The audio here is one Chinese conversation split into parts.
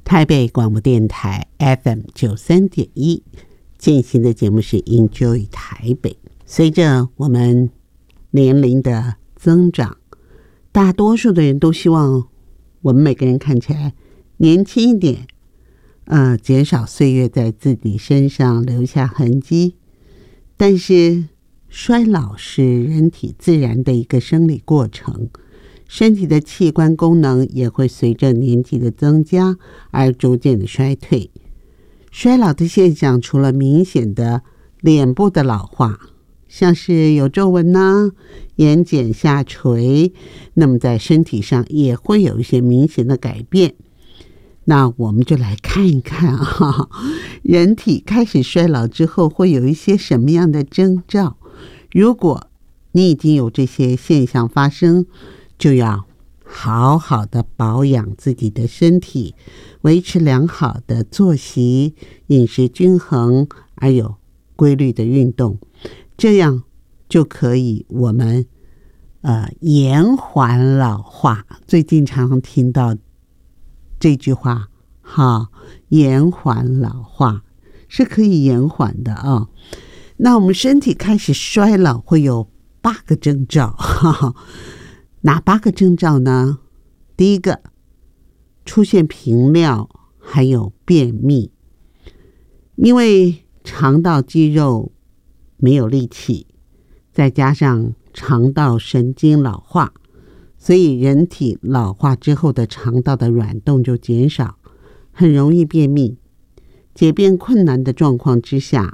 台北广播电台 FM93.1进行的节目是 Enjoy 台北。随着我们年龄的增长，大多数的人都希望我们每个人看起来年轻一点，减少岁月在自己身上留下痕迹。但是衰老是人体自然的一个生理过程，身体的器官功能也会随着年纪的增加而逐渐的衰退。衰老的现象除了明显的脸部的老化，像是有皱纹眼睑下垂，那么在身体上也会有一些明显的改变。那我们就来看一看人体开始衰老之后会有一些什么样的征兆。如果你已经有这些现象发生，就要好好的保养自己的身体，维持良好的作息，饮食均衡，还有规律的运动，这样就可以我们延缓老化。最近常听到这句话延缓老化是可以延缓的那我们身体开始衰老会有8个征兆哪8个征兆呢？第一个，出现频尿还有便秘。因为肠道肌肉没有力气，再加上肠道神经老化，所以人体老化之后的肠道的软动就减少，很容易便秘。解便困难的状况之下，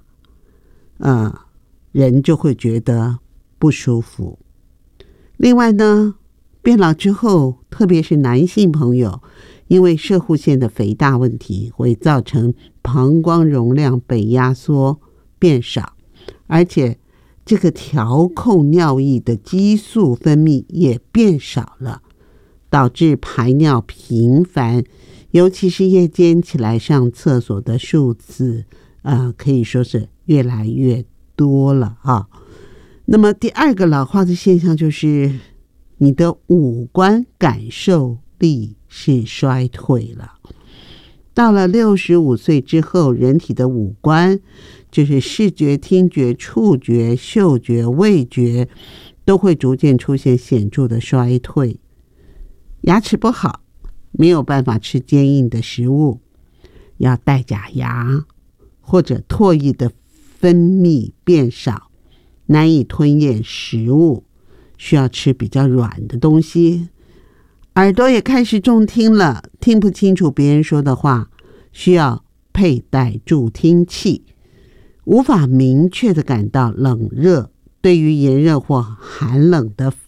人就会觉得不舒服。另外呢，变老之后，特别是男性朋友，因为攝護腺的肥大问题，会造成膀胱容量被压缩变少，而且这个调控尿液的激素分泌也变少了，导致排尿频繁，尤其是夜间起来上厕所的数次可以说是越来越多了那么第2个老化的现象就是你的五官感受力是衰退了。到了65岁之后，人体的五官，就是视觉、听觉、触觉、嗅觉、味觉，都会逐渐出现显著的衰退。牙齿不好，没有办法吃坚硬的食物，要戴假牙，或者唾液的分泌变少，难以吞咽食物，需要吃比较软的东西。耳朵也开始重听了，听不清楚别人说的话，需要佩戴助听器。无法明确的感到冷热，对于炎热或寒冷的